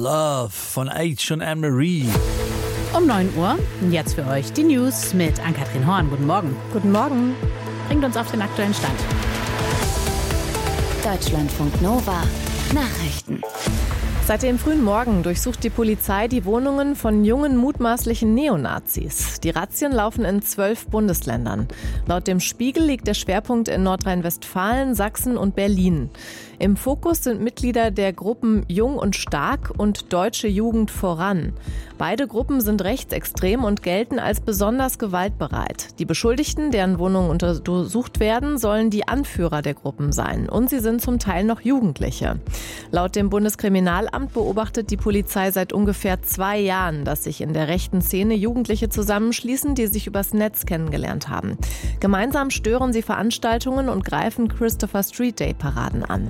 Love von H und Anne-Marie. Um 9 Uhr, jetzt für euch die News mit Ann-Kathrin Horn. Guten Morgen. Guten Morgen. Bringt uns auf den aktuellen Stand. Deutschlandfunk Nova. Nachrichten. Seit dem frühen Morgen durchsucht die Polizei die Wohnungen von jungen mutmaßlichen Neonazis. Die Razzien laufen in 12 Bundesländern. Laut dem Spiegel liegt der Schwerpunkt in Nordrhein-Westfalen, Sachsen und Berlin. Im Fokus sind Mitglieder der Gruppen Jung und Stark und Deutsche Jugend voran. Beide Gruppen sind rechtsextrem und gelten als besonders gewaltbereit. Die Beschuldigten, deren Wohnungen untersucht werden, sollen die Anführer der Gruppen sein. Und sie sind zum Teil noch Jugendliche. Laut dem Bundeskriminalamt beobachtet die Polizei seit ungefähr 2 Jahren, dass sich in der rechten Szene Jugendliche zusammenschließen, die sich übers Netz kennengelernt haben. Gemeinsam stören sie Veranstaltungen und greifen Christopher Street Day Paraden an.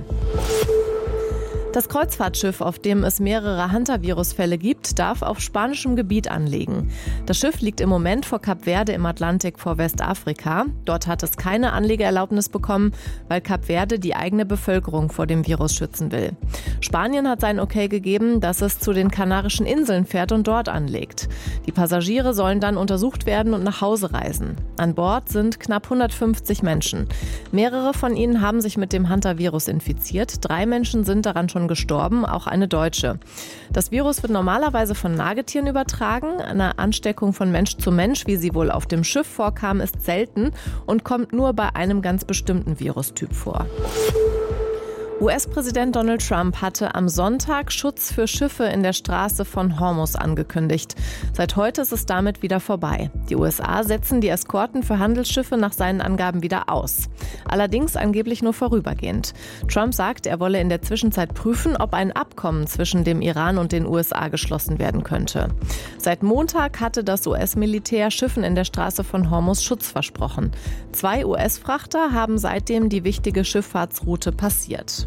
Das Kreuzfahrtschiff, auf dem es mehrere Hantavirus-Fälle gibt, darf auf spanischem Gebiet anlegen. Das Schiff liegt im Moment vor Kap Verde im Atlantik vor Westafrika. Dort hat es keine Anlegeerlaubnis bekommen, weil Kap Verde die eigene Bevölkerung vor dem Virus schützen will. Spanien hat sein Okay gegeben, dass es zu den Kanarischen Inseln fährt und dort anlegt. Die Passagiere sollen dann untersucht werden und nach Hause reisen. An Bord sind knapp 150 Menschen. Mehrere von ihnen haben sich mit dem Hantavirus infiziert. 3 Menschen sind daran schon gestorben, auch eine Deutsche. Das Virus wird normalerweise von Nagetieren übertragen. Eine Ansteckung von Mensch zu Mensch, wie sie wohl auf dem Schiff vorkam, ist selten und kommt nur bei einem ganz bestimmten Virustyp vor. US-Präsident Donald Trump hatte am Sonntag Schutz für Schiffe in der Straße von Hormuz angekündigt. Seit heute ist es damit wieder vorbei. Die USA setzen die Eskorten für Handelsschiffe nach seinen Angaben wieder aus. Allerdings angeblich nur vorübergehend. Trump sagt, er wolle in der Zwischenzeit prüfen, ob ein Abkommen zwischen dem Iran und den USA geschlossen werden könnte. Seit Montag hatte das US-Militär Schiffen in der Straße von Hormuz Schutz versprochen. 2 US-Frachter haben seitdem die wichtige Schifffahrtsroute passiert.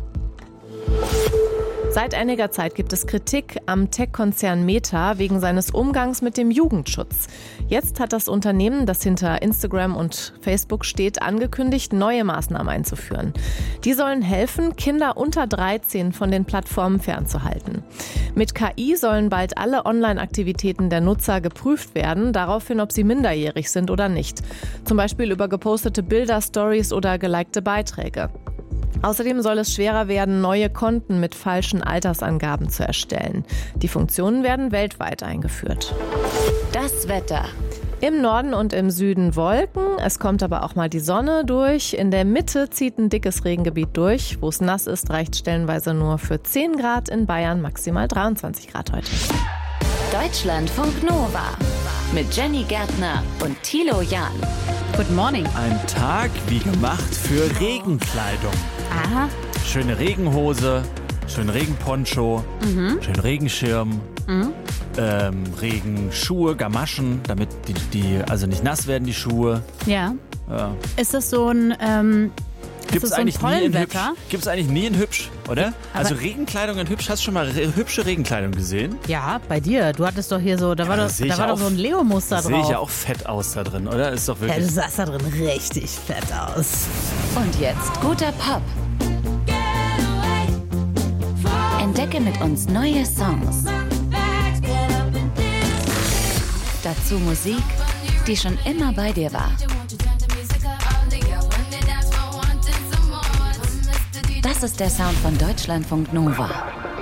Seit einiger Zeit gibt es Kritik am Tech-Konzern Meta wegen seines Umgangs mit dem Jugendschutz. Jetzt hat das Unternehmen, das hinter Instagram und Facebook steht, angekündigt, neue Maßnahmen einzuführen. Die sollen helfen, Kinder unter 13 von den Plattformen fernzuhalten. Mit KI sollen bald alle Online-Aktivitäten der Nutzer geprüft werden, daraufhin, ob sie minderjährig sind oder nicht. Zum Beispiel über gepostete Bilder, Stories oder gelikte Beiträge. Außerdem soll es schwerer werden, neue Konten mit falschen Altersangaben zu erstellen. Die Funktionen werden weltweit eingeführt. Das Wetter. Im Norden und im Süden Wolken, es kommt aber auch mal die Sonne durch. In der Mitte zieht ein dickes Regengebiet durch. Wo es nass ist, reicht stellenweise nur für 10 Grad, in Bayern maximal 23 Grad heute. Deutschlandfunk Nova mit Jenny Gärtner und Thilo Jahn. Good morning. Ein Tag wie gemacht für Regenkleidung. Aha. Schöne Regenhose, schön Regenponcho, schön Regenschirm, Regenschuhe, Gamaschen, damit die also nicht nass werden, die Schuhe. Ja. Ja. Ist das so ein Gibt's so ein eigentlich nie in hübsch? Pollenwetter? Gibt's eigentlich nie in hübsch, oder? Aber Also Regenkleidung in hübsch. Hast du schon mal hübsche Regenkleidung gesehen? Ja, bei dir. Du hattest doch hier so, da war doch so ein Leo-Muster drauf. Sehe ich ja auch fett aus da drin, oder? Ist doch Ja, wirklich. du sahst da drin richtig fett aus. Und jetzt guter Pop. Entdecke mit uns neue Songs. Dazu Musik, die schon immer bei dir war. Das ist der Sound von Deutschlandfunk Nova.